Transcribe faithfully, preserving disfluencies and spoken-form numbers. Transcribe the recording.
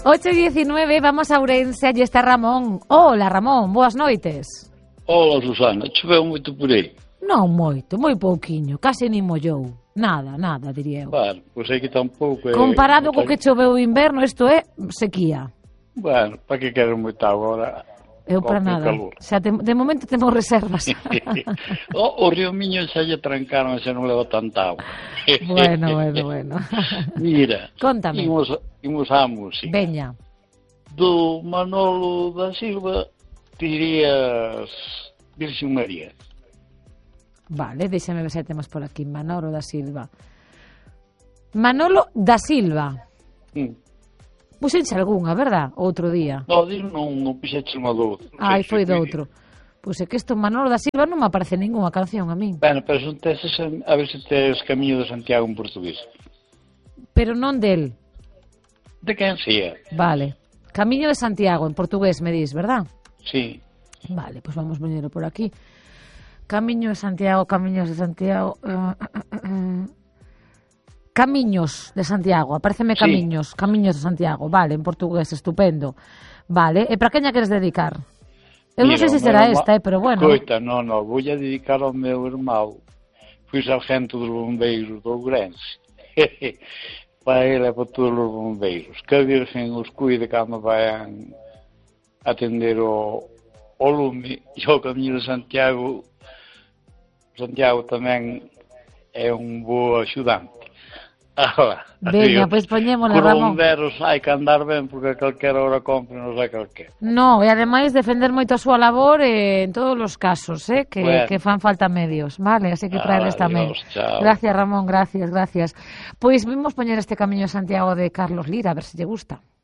ocho e diecinueve, vamos a Ourense, allí está Ramón. Hola, Ramón, boas noites. Hola, Susana, choveu moito por aí? Non moito, moi pouquiño, case nin mollou. Nada, nada, diría eu. Bueno, pois aquí tampouco... Comparado co que choveu o inverno, isto é sequía. Bueno, para que quero moita agora? Eu para nada. Xa te, de momento temos reservas. o, o río Miño xa lle trancaron, xa non leva tanta agua. Bueno, bueno, bueno. Mira, Contame. Imos, imos á música. Veña. Do Manolo da Silva dirías Virxen María. Vale, déxame ver se temos por aquí. Manolo da Silva. Manolo da Silva. Mm. Puxenche algunha, verdad? Outro día. No, non, non pixeche unha do outro. Ai, foi do outro. Pois é que isto Manolo da Silva non me aparece ninguna canción a min. Bueno, pero son teses, a ver se tes Camiño de Santiago en portugués. Pero non del. De quen sea. Vale. Camiño de Santiago en portugués, me dis, verdad? Sí. Vale, pois pues vamos poñelo por aquí. Camiño de Santiago, Camiños de Santiago... Uh, uh, uh, uh. Camiños de Santiago, apareceme Camiños, sí. Camiños de Santiago, vale, en portugués, estupendo. Vale, e para queña queres dedicar? Eu non sei se será esta, eh, pero bueno. Coita, non, non, vou a dedicar ao meu irmão. Fui sargento dos bombeiros do Ourense. Para ele e para todos os bombeiros. Que a Virgen os cuide cando vayan atender o, o lume. E o Camiño de Santiago, Santiago tamén é un bo axudante. Ah, veña, pois poñémola, Ramón. Ramón. Bomberos hai que andar ben porque a calquera hora compre, non sei calquera. No, e ademais defender moito a súa labor eh, en todos os casos, eh, que, bueno. que fan falta medios, vale? Así que traerles tamén. Chao. Gracias, Ramón, gracias, gracias. Pois vimos poñer este Camiño de Santiago de Carlos Lira, a ver se lle gusta.